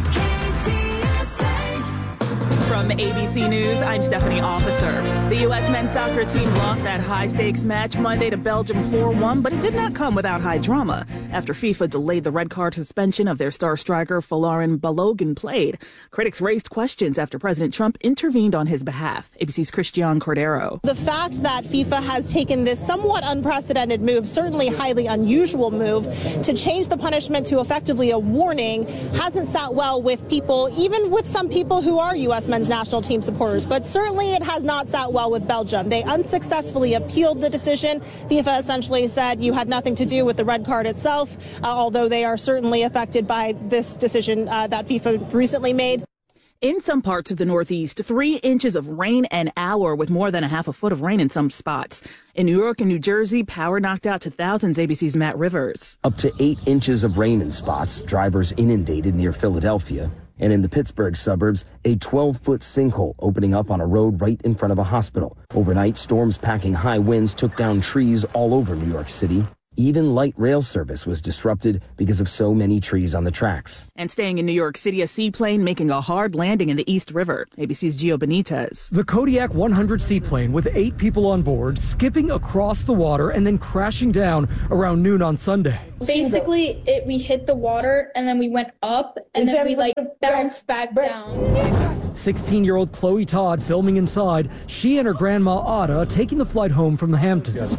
From A B C News, I'm Stephanie Officer. The U S men's soccer team lost that high-stakes match Monday to Belgium four one, but it did not come without high drama after FIFA delayed the red card suspension of their star striker Folarin Balogun played. Critics raised questions after President Trump intervened on his behalf. A B C's Christiane Cordero. The fact that FIFA has taken this somewhat unprecedented move, certainly highly unusual move, to change the punishment to effectively a warning hasn't sat well with people, even with some people who are U S men's national team supporters, but certainly it has not sat well with Belgium. They unsuccessfully appealed the decision. FIFA essentially said you had nothing to do with the red card itself, uh, although they are certainly affected by this decision uh, that FIFA recently made. In some parts of the Northeast, three inches of rain an hour with more than a half a foot of rain in some spots. In New York and New Jersey, power knocked out to thousands. A B C's Matt Rivers. Up to eight inches of rain in spots. Drivers inundated near Philadelphia. And in the Pittsburgh suburbs, a twelve foot sinkhole opening up on a road right in front of a hospital. Overnight, storms packing high winds took down trees all over New York City. Even light rail service was disrupted because of so many trees on the tracks. And staying in New York City, a seaplane making a hard landing in the East River. A B C's Gio Benitez. The Kodiak one hundred seaplane with eight people on board, skipping across the water and then crashing down around noon on Sunday. Basically, it, we hit the water and then we went up and then we like bounced back down. sixteen-year-old Chloe Todd filming inside. She and her grandma Ada taking the flight home from the Hamptons.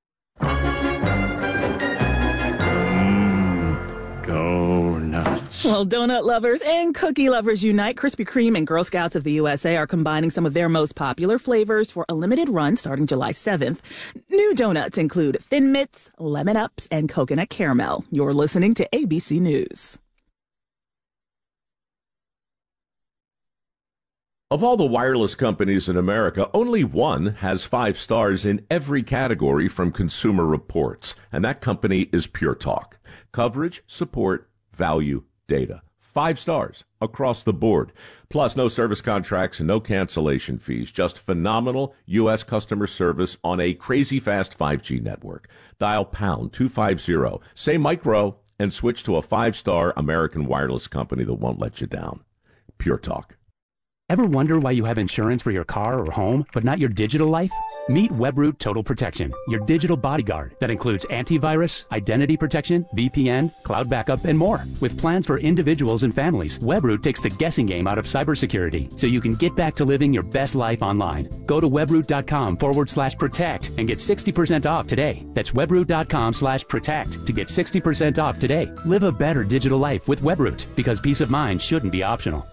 Go nuts. Well, donut lovers and cookie lovers unite. Krispy Kreme and Girl Scouts of the U S A are combining some of their most popular flavors for a limited run starting July seventh. New donuts include Thin Mints, Lemon Ups, and Coconut Caramel. You're listening to A B C News. Of all the wireless companies in America, only one has five stars in every category from Consumer Reports, and that company is Pure Talk. Coverage, support, value, data. Five stars across the board. Plus, no service contracts and no cancellation fees. Just phenomenal U S customer service on a crazy fast five G network. Dial pound two fifty, say micro, and switch to a five-star American wireless company that won't let you down. Pure Talk. Ever wonder why you have insurance for your car or home, but not your digital life? Meet Webroot Total Protection, your digital bodyguard that includes antivirus, identity protection, V P N, cloud backup, and more. With plans for individuals and families, Webroot takes the guessing game out of cybersecurity so you can get back to living your best life online. Go to webroot.com forward slash protect and get sixty percent off today. That's webroot.com slash protect to get sixty percent off today. Live a better digital life with Webroot, because peace of mind shouldn't be optional.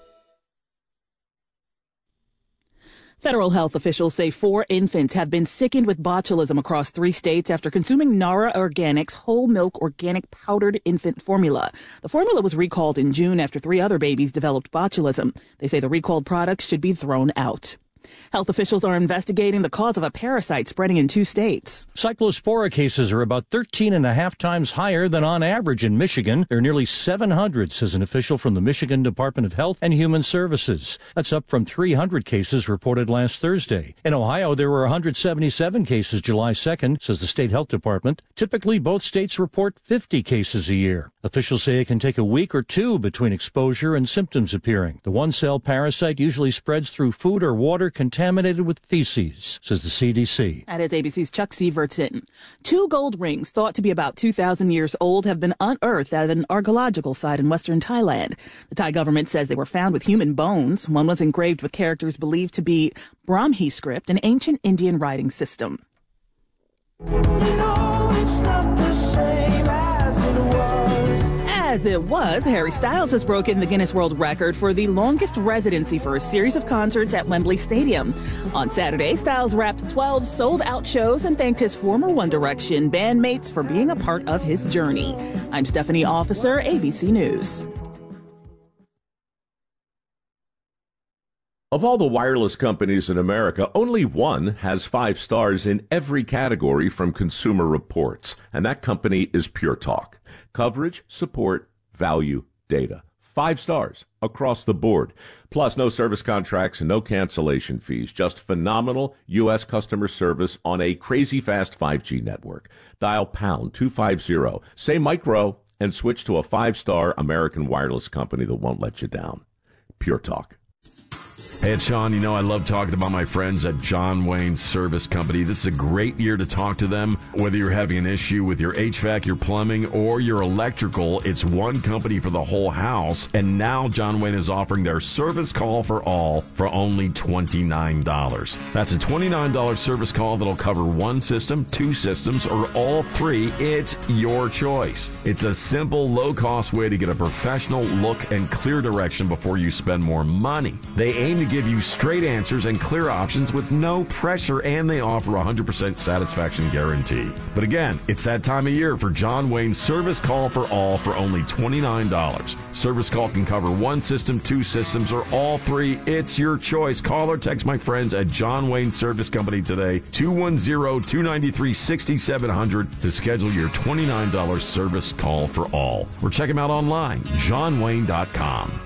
Federal health officials say four infants have been sickened with botulism across three states after consuming Nara Organics whole milk organic powdered infant formula. The formula was recalled in June after three other babies developed botulism. They say the recalled products should be thrown out. Health officials are investigating the cause of a parasite spreading in two states. Cyclospora cases are about thirteen and a half times higher than on average in Michigan. There are nearly seven hundred, says an official from the Michigan Department of Health and Human Services. That's up from three hundred cases reported last Thursday. In Ohio, there were one hundred seventy-seven cases July second, says the state health department. Typically, both states report fifty cases a year. Officials say it can take a week or two between exposure and symptoms appearing. The one-cell parasite usually spreads through food or water contaminated with feces, says the C D C. That is A B C's Chuck Sievertson. Two gold rings thought to be about two thousand years old have been unearthed at an archaeological site in western Thailand. The Thai government says they were found with human bones. One was engraved with characters believed to be Brahmi script, an ancient Indian writing system. You know, it's not the same as it was. As it was, Harry Styles has broken the Guinness World Record for the longest residency for a series of concerts at Wembley Stadium. On Saturday, Styles wrapped twelve sold-out shows and thanked his former One Direction bandmates for being a part of his journey. I'm Stephanie Officer, A B C News. Of all the wireless companies in America, only one has five stars in every category from Consumer Reports, and that company is Pure Talk. Coverage, support, value, data. Five stars across the board. Plus, no service contracts and no cancellation fees. Just phenomenal U S customer service on a crazy fast five G network. Dial pound two fifty, say micro, and switch to a five-star American wireless company that won't let you down. Pure Talk. Hey, it's Sean. You know, I love talking about my friends at John Wayne Service Company. This is a great year to talk to them. Whether you're having an issue with your H V A C, your plumbing, or your electrical, it's one company for the whole house. And now John Wayne is offering their service call for all for only twenty-nine dollars. That's a twenty-nine dollars service call that'll cover one system, two systems, or all three. It's your choice. It's a simple, low-cost way to get a professional look and clear direction before you spend more money. They aim to give you straight answers and clear options with no pressure, and they offer a one hundred percent satisfaction guarantee. But again, it's that time of year for John Wayne's Service Call for All for only twenty-nine dollars. Service call can cover one system, two systems, or all three. It's your choice. Call or text my friends at John Wayne Service Company today, two one zero, two nine three, six seven zero zero to schedule your twenty-nine dollars service call for all. Or check them out online, john wayne dot com.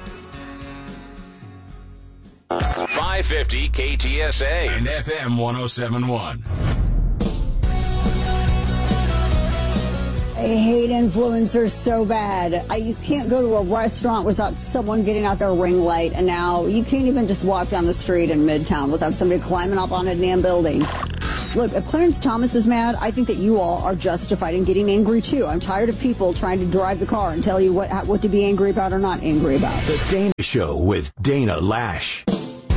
five fifty K T S A and F M one oh seven point one. hate influencers so bad. I, you can't go to a restaurant without someone getting out their ring light, and now you can't even just walk down the street in Midtown without somebody climbing up on a damn building. Look, if Clarence Thomas is mad, I think that you all are justified in getting angry, too. I'm tired of people trying to drive the car and tell you what what to be angry about or not angry about. The Dana Show with Dana Lash.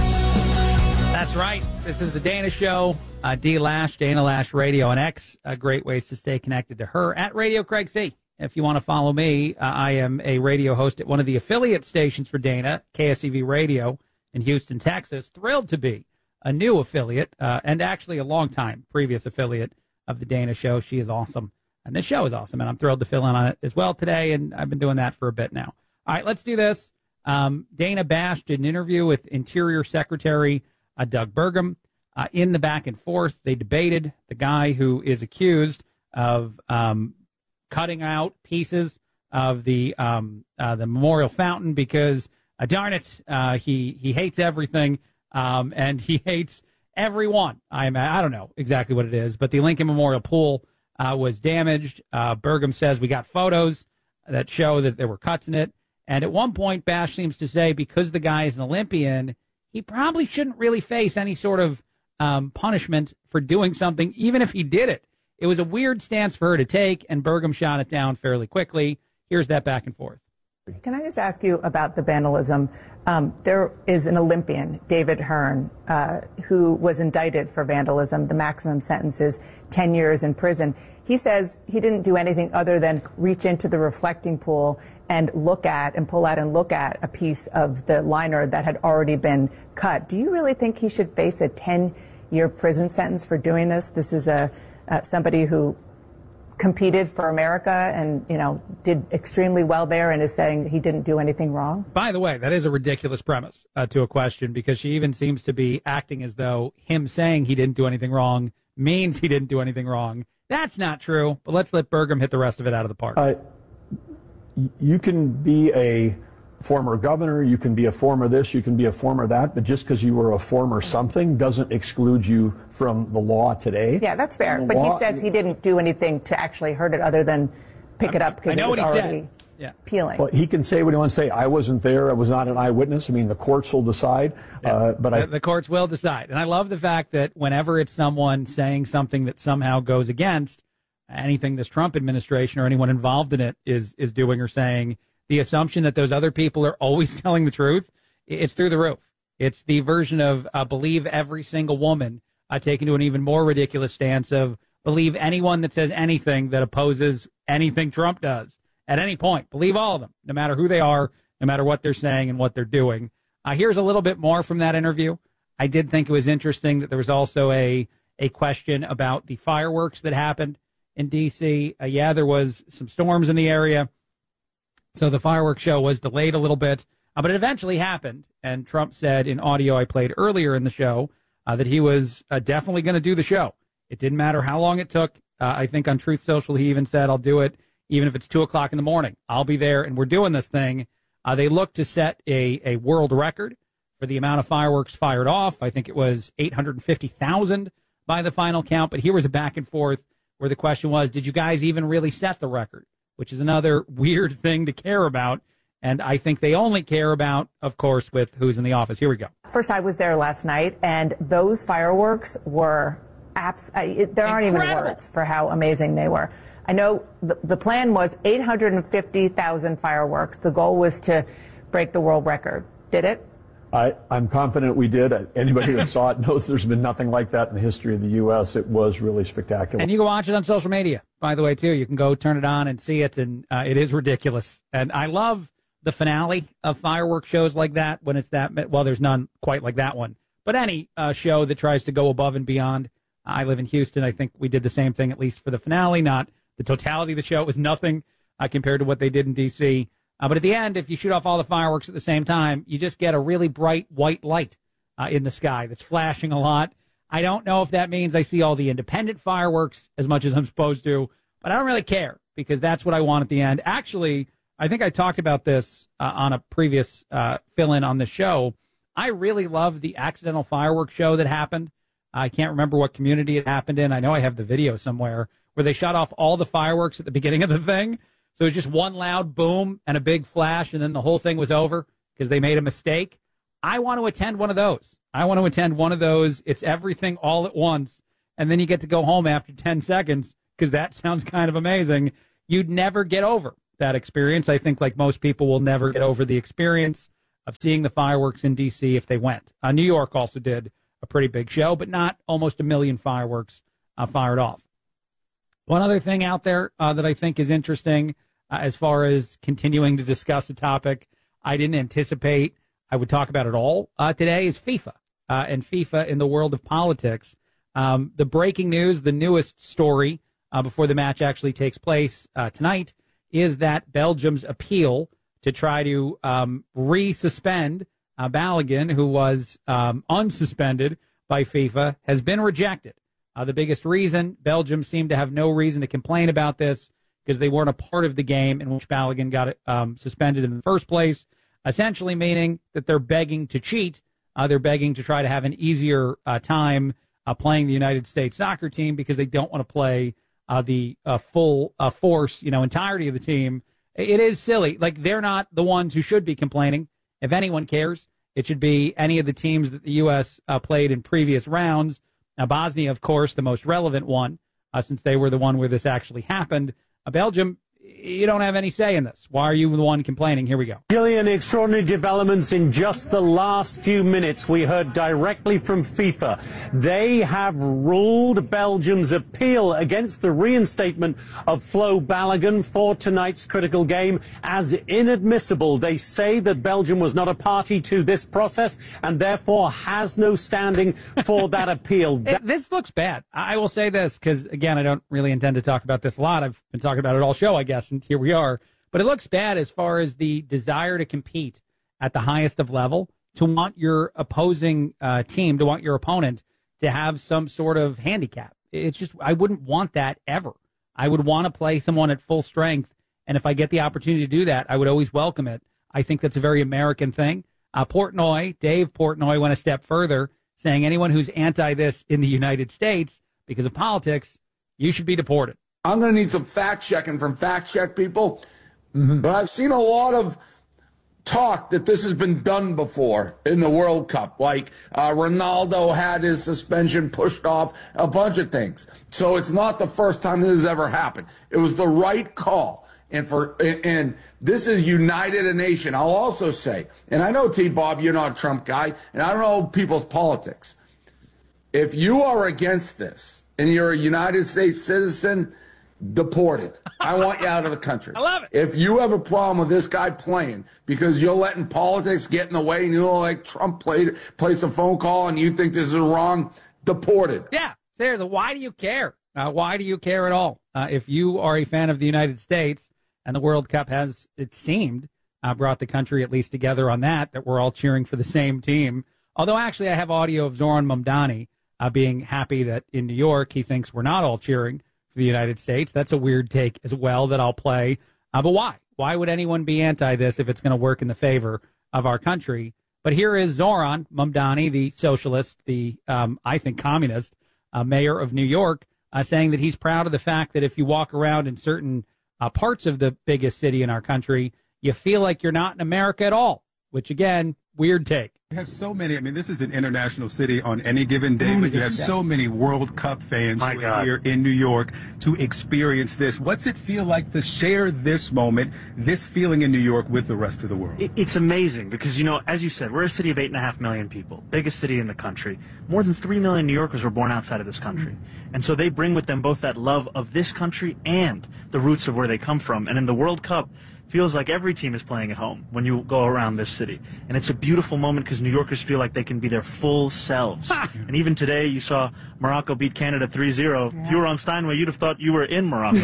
That's right. This is the Dana Show. Uh, D Lash, Dana Lash Radio and X. Uh, great ways to stay connected to her at Radio Craig C. If you want to follow me, uh, I am a radio host at one of the affiliate stations for Dana, K S E V Radio in Houston, Texas. Thrilled to be a new affiliate uh, and actually a long-time previous affiliate of the Dana Show. She is awesome, and this show is awesome, and I'm thrilled to fill in on it as well today, and I've been doing that for a bit now. All right, let's do this. Um, Dana Bash did an interview with Interior Secretary uh, Doug Burgum. Uh, in the back and forth, they debated the guy who is accused of um, cutting out pieces of the um, uh, the memorial fountain because, uh, darn it, uh, he he hates everything um, and he hates everyone. I'm I don't know exactly what it is, but the Lincoln Memorial pool uh, was damaged. Uh, Burgum says we got photos that show that there were cuts in it, and at one point, Bash seems to say because the guy is an Olympian, he probably shouldn't really face any sort of Um, punishment for doing something, even if he did it. It was a weird stance for her to take, and Burgum shot it down fairly quickly. Here's that back and forth. Can I just ask you about the vandalism? Um, there is an Olympian, David Hearn, uh, who was indicted for vandalism. The maximum sentence is ten years in prison. He says he didn't do anything other than reach into the reflecting pool and look at and pull out and look at a piece of the liner that had already been cut. Do you really think he should face a ten-year prison sentence for doing this? This is a uh, somebody who competed for America and, you know, did extremely well there and is saying he didn't do anything wrong? By the way, that is a ridiculous premise uh, to a question, because she even seems to be acting as though him saying he didn't do anything wrong means he didn't do anything wrong. That's not true, but let's let Burgum hit the rest of it out of the park. Uh, you can be a former governor, you can be a former this, you can be a former that, but just because you were a former something doesn't exclude you from the law today. Yeah, that's fair. The But law, he says he didn't do anything to actually hurt it other than pick it up because it was already yeah. peeling. Well, he can say what he wants to say. I wasn't there. I was not an eyewitness. I mean, the courts will decide. Yeah. Uh, but the, I, the courts will decide. And I love the fact that whenever it's someone saying something that somehow goes against anything this Trump administration or anyone involved in it is is doing or saying, the assumption that those other people are always telling the truth, it's through the roof. It's the version of uh, believe every single woman, uh, taken to an even more ridiculous stance of believe anyone that says anything that opposes anything Trump does at any point. Believe all of them, no matter who they are, no matter what they're saying and what they're doing. Uh, here's a little bit more from that interview. I did think it was interesting that there was also a, a question about the fireworks that happened in D C. Uh, yeah, there was some storms in the area, so the fireworks show was delayed a little bit, uh, but it eventually happened. And Trump said in audio I played earlier in the show uh, that he was uh, definitely going to do the show. It didn't matter how long it took. Uh, I think on Truth Social he even said, I'll do it even if it's two o'clock in the morning. I'll be there, and we're doing this thing. Uh, they look to set a, a world record for the amount of fireworks fired off. I think it was eight hundred fifty thousand by the final count, but here was a back and forth where the question was, did you guys even really set the record? Which is another weird thing to care about. And I think they only care about, of course, with who's in the office. Here we go. First, I was there last night, and those fireworks were abs- uh, it, there aren't even words for how amazing they were. I know the, the plan was eight hundred fifty thousand fireworks. The goal was to break the world record. Did it? I, I'm confident we did. Anybody that saw it knows there's been nothing like that in the history of the U S. It was really spectacular. And you can watch it on social media, by the way, too. You can go turn it on and see it, and uh, it is ridiculous. And I love the finale of fireworks shows like that when it's that, well, there's none quite like that one. But any uh, show that tries to go above and beyond. I live in Houston. I think we did the same thing, at least for the finale, not the totality of the show. It was nothing uh, compared to what they did in D C Uh, but at the end, if you shoot off all the fireworks at the same time, you just get a really bright white light uh, in the sky that's flashing a lot. I don't know if that means I see all the independent fireworks as much as I'm supposed to, but I don't really care because that's what I want at the end. Actually, I think I talked about this uh, on a previous uh, fill-in on the show. I really love the accidental fireworks show that happened. I can't remember what community it happened in. I know I have the video somewhere where they shut off all the fireworks at the beginning of the thing. So it was just one loud boom and a big flash, and then the whole thing was over because they made a mistake. I want to attend one of those. I want to attend one of those. It's everything all at once, and then you get to go home after ten seconds because that sounds kind of amazing. You'd never get over that experience. I think, like most people, will never get over the experience of seeing the fireworks in D C if they went. Uh, New York also did a pretty big show, but not almost a million fireworks uh, fired off. One other thing out there uh, that I think is interesting uh, as far as continuing to discuss the topic I didn't anticipate I would talk about it all uh, today is FIFA uh, and FIFA in the world of politics. Um, the breaking news, the newest story uh, before the match actually takes place uh, tonight is that Belgium's appeal to try to um, re-suspend uh, Balogun, who was um, unsuspended by FIFA, has been rejected. Uh, the biggest reason, Belgium seemed to have no reason to complain about this because they weren't a part of the game in which Balogun got um, suspended in the first place, essentially meaning that they're begging to cheat. Uh, they're begging to try to have an easier uh, time uh, playing the United States soccer team because they don't want to play uh, the uh, full uh, force, you know, entirety of the team. It is silly. Like, they're not the ones who should be complaining. If anyone cares, it should be any of the teams that the U S uh, played in previous rounds. Now, Bosnia, of course, the most relevant one, uh, since they were the one where this actually happened. Uh, Belgium, you don't have any say in this. Why are you the one complaining? Here we go. Gillian, extraordinary developments in just the last few minutes. We heard directly from FIFA. They have ruled Belgium's appeal against the reinstatement of Flo Balogun for tonight's critical game as inadmissible. They say that Belgium was not a party to this process and therefore has no standing for that appeal. It, this looks bad. I will say this because, again, I don't really intend to talk about this a lot. I've been talking about it all show, I guess. And here we are. But it looks bad as far as the desire to compete at the highest of level, to want your opposing uh, team, to want your opponent to have some sort of handicap. It's just, I wouldn't want that ever. I would want to play someone at full strength. And if I get the opportunity to do that, I would always welcome it. I think that's a very American thing. Uh, Portnoy, Dave Portnoy went a step further, saying anyone who's anti this in the United States because of politics, you should be deported. I'm going to need some fact checking from fact check people, mm-hmm. but I've seen a lot of talk that this has been done before in the World Cup. Like uh, Ronaldo had his suspension pushed off, a bunch of things. So it's not the first time this has ever happened. It was the right call. And for and this is united a nation. I'll also say, and I know, T-Bob, you're not a Trump guy, and I don't know people's politics. If you are against this and you're a United States citizen, deported. I want you out of the country. I love it. If you have a problem with this guy playing because you're letting politics get in the way and you know, like Trump played, placed a phone call and you think this is wrong, deported. Yeah. Seriously, why do you care? Uh, why do you care at all? Uh, if you are a fan of the United States and the World Cup has, it seemed, uh, brought the country at least together on that, that we're all cheering for the same team. Although actually I have audio of Zoran Mamdani uh, being happy that in New York he thinks we're not all cheering the United States. That's a weird take as well that I'll play. Uh, but why? Why would anyone be anti this if it's going to work in the favor of our country? But here is Zoran Mamdani, the socialist, the, um, I think, communist uh, mayor of New York, uh, saying that he's proud of the fact that if you walk around in certain uh, parts of the biggest city in our country, you feel like you're not in America at all, which, again, weird take. You have so many, I mean, this is an international city on any given day, but you have so many World Cup fans who are here in New York to experience this. What's it feel like to share this moment, this feeling in New York with the rest of the world? It's amazing because, you know, as you said, we're a city of eight and a half million people, biggest city in the country. More than three million New Yorkers were born outside of this country. And so they bring with them both that love of this country and the roots of where they come from. And in the World Cup, feels like every team is playing at home when you go around this city. And it's a beautiful moment because New Yorkers feel like they can be their full selves. And even today, you saw Morocco beat Canada three zero. Yeah. If you were on Steinway, you'd have thought you were in Morocco.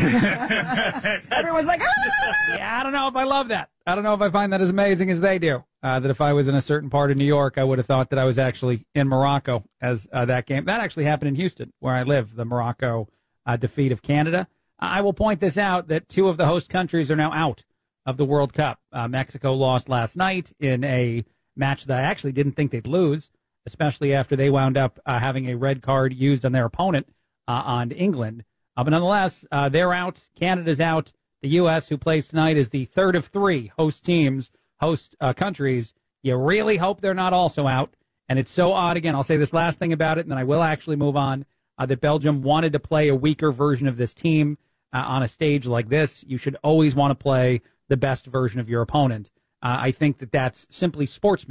Everyone's like, ah! Yeah, I don't know if I love that. I don't know if I find that as amazing as they do. Uh, that if I was in a certain part of New York, I would have thought that I was actually in Morocco as uh, that game. That actually happened in Houston, where I live, the Morocco uh, defeat of Canada. I will point this out that two of the host countries are now out of the World Cup. Uh, Mexico lost last night in a match that I actually didn't think they'd lose, especially after they wound up uh, having a red card used on their opponent uh, on England. Uh, but nonetheless, uh, they're out. Canada's out. The U S, who plays tonight, is the third of three host teams, host uh, countries. You really hope they're not also out. And it's so odd. Again, I'll say this last thing about it, and then I will actually move on, uh, that Belgium wanted to play a weaker version of this team uh, on a stage like this. You should always want to play the best version of your opponent. Uh, I think that that's simply sportsmanship.